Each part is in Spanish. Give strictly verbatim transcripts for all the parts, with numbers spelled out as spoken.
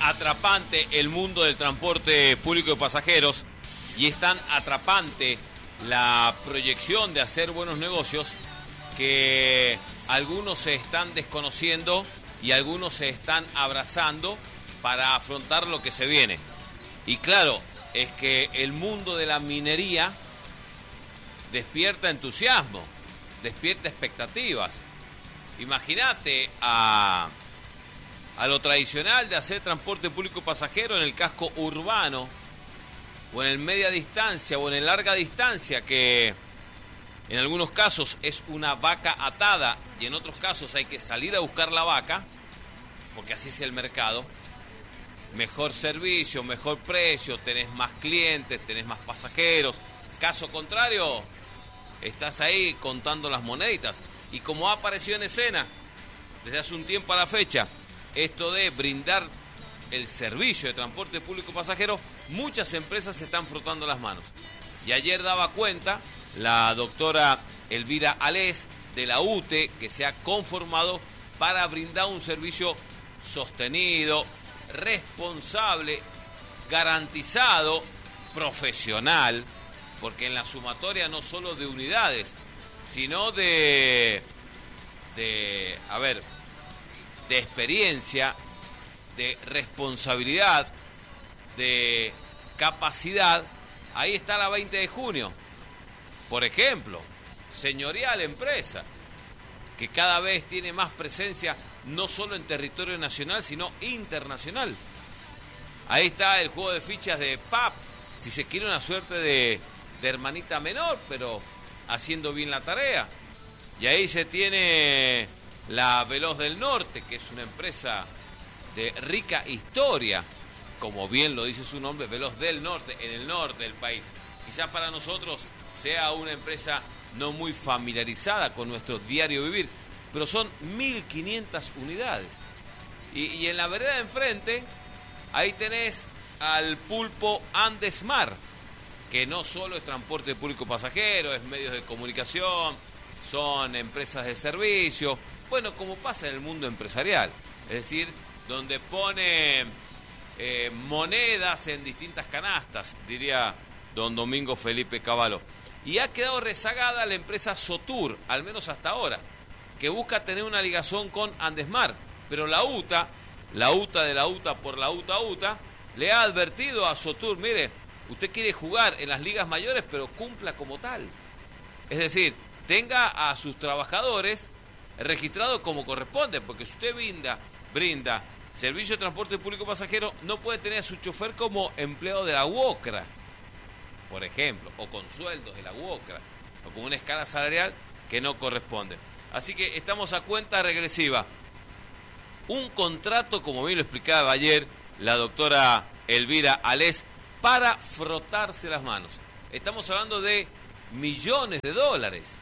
atrapante el mundo del transporte público de pasajeros y es tan atrapante la proyección de hacer buenos negocios que algunos se están desconociendo y algunos se están abrazando para afrontar lo que se viene. Y claro, es que el mundo de la minería despierta entusiasmo, despierta expectativas. Imagínate a, a lo tradicional de hacer transporte público pasajero en el casco urbano, o en el media distancia, o en el larga distancia, que en algunos casos es una vaca atada, y en otros casos hay que salir a buscar la vaca, porque así es el mercado. Mejor servicio, mejor precio, tenés más clientes, tenés más pasajeros. Caso contrario, estás ahí contando las moneditas. Y como ha aparecido en escena desde hace un tiempo a la fecha, esto de brindar el servicio de transporte público pasajero, muchas empresas se están frotando las manos. Y ayer daba cuenta la doctora Elvira Alés de la U T E que se ha conformado para brindar un servicio sostenido, responsable, garantizado, profesional, porque en la sumatoria no solo de unidades, sino de, de, a ver, de experiencia, de responsabilidad, de capacidad, ahí está la veinte de junio. Por ejemplo, señorial empresa, que cada vez tiene más presencia no solo en territorio nacional, sino internacional. Ahí está el juego de fichas de P A P, si se quiere una suerte de, de hermanita menor, pero haciendo bien la tarea. Y ahí se tiene la Veloz del Norte, que es una empresa de rica historia, como bien lo dice su nombre, Veloz del Norte, en el norte del país. Quizás para nosotros sea una empresa no muy familiarizada con nuestro diario vivir, pero son mil quinientas unidades. Y, y en la vereda de enfrente, ahí tenés al pulpo Andesmar, que no solo es transporte público pasajero, es medios de comunicación, son empresas de servicio, bueno, como pasa en el mundo empresarial, es decir, donde pone eh, monedas en distintas canastas, diría don Domingo Felipe Cavallo. Y ha quedado rezagada la empresa Sotur, al menos hasta ahora, que busca tener una ligación con Andesmar, pero la U T A, la U T A de la U T A por la U T A U T A, le ha advertido a Sotur, mire, usted quiere jugar en las ligas mayores, pero cumpla como tal. Es decir, tenga a sus trabajadores registrados como corresponde, porque si usted brinda, brinda servicio de transporte público pasajero, no puede tener a su chofer como empleado de la UOCRA, por ejemplo, o con sueldos de la UOCRA, o con una escala salarial que no corresponde. Así que estamos a cuenta regresiva. Un contrato, como bien lo explicaba ayer la doctora Elvira Alés, para frotarse las manos. Estamos hablando de millones de dólares.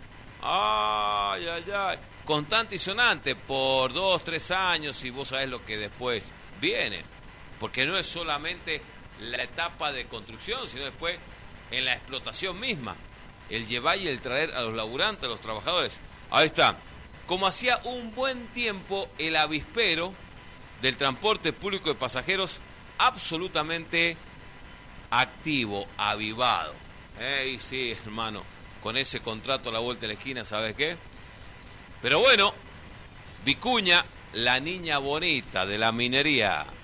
Ay, ay, ay. Constante y sonante por dos, tres años y vos sabés lo que después viene. Porque no es solamente la etapa de construcción, sino después en la explotación misma. El llevar y el traer a los laburantes, a los trabajadores. Ahí está. Como hacía un buen tiempo el avispero del transporte público de pasajeros, absolutamente activo, avivado. Ey, sí, hermano, con ese contrato a la vuelta de la esquina, ¿sabes qué? Pero bueno, Vicuña, la niña bonita de la minería.